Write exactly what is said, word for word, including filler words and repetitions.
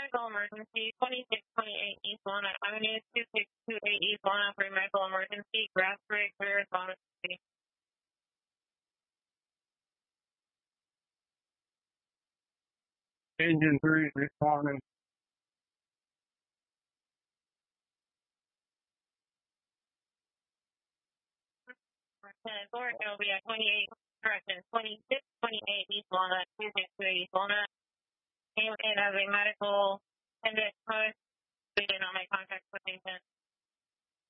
medical emergency, twenty-six twenty-eight East Walnut Avenue, two six two eight East Walnut for medical emergency, Grassbury, clear as Walnut City. Engine three responding. Lieutenant Ford, it will be at twenty-eight, correction, twenty-six twenty-eight East Walnut, two six two eight East Walnut. Came in as a medical attendant push, we did not make contact with patient.